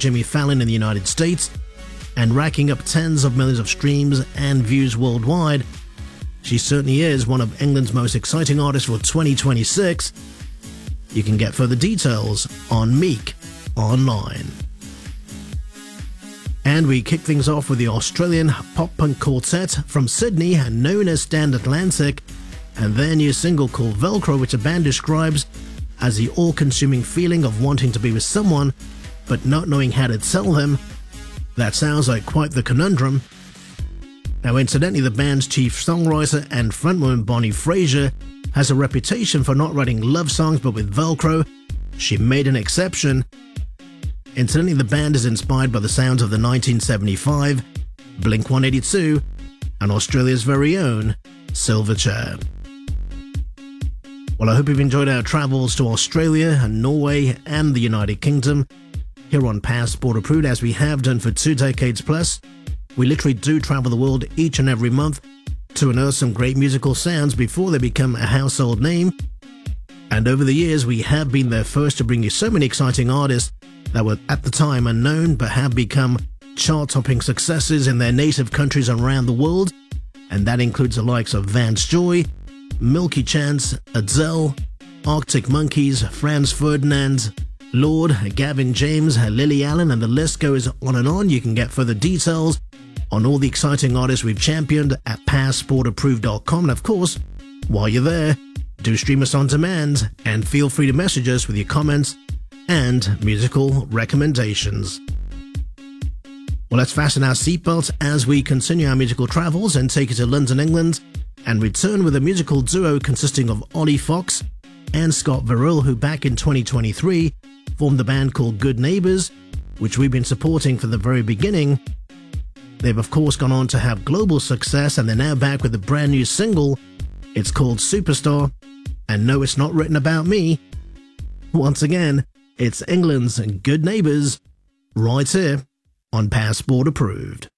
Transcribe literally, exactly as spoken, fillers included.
Jimmy Fallon in the United States and racking up tens of millions of streams and views worldwide, she certainly is one of England's most exciting artists for twenty twenty-six. You can get further details on Meek online. And we kick things off with the Australian pop-punk quartet from Sydney known as Stand Atlantic and their new single called Velcro, which the band describes as the all-consuming feeling of wanting to be with someone but not knowing how to tell them. That sounds like quite the conundrum. Now, incidentally, the band's chief songwriter and frontwoman Bonnie Fraser has a reputation for not writing love songs, but with Velcro, she made an exception. Incidentally, the band is inspired by the sounds of the nineteen seventy-five Blink one eighty-two and Australia's very own Silverchair. Well, I hope you've enjoyed our travels to Australia and Norway and the United Kingdom here on Passport Approved, as we have done for two decades plus. We literally do travel the world each and every month to unearth some great musical sounds before they become a household name. And over the years, we have been there first to bring you so many exciting artists that were at the time unknown but have become chart-topping successes in their native countries around the world. And that includes the likes of Vance Joy, Milky Chance, Adele, Arctic Monkeys, Franz Ferdinand, Lord, Gavin James, Lily Allen, and the list goes on and on. You can get further details on all the exciting artists we've championed at passport approved dot com. And of course, while you're there, do stream us on demand and feel free to message us with your comments and musical recommendations. Well, let's fasten our seatbelts as we continue our musical travels and take it to London, England, and return with a musical duo consisting of Ollie Fox and Scott Verrill, who back in twenty twenty-three formed the band called Good Neighbours, which we've been supporting from the very beginning. They've of course gone on to have global success, and they're now back with a brand new single. It's called Superstar, and no, it's not written about me. Once again, it's England's Good Neighbours, right here on Passport Approved.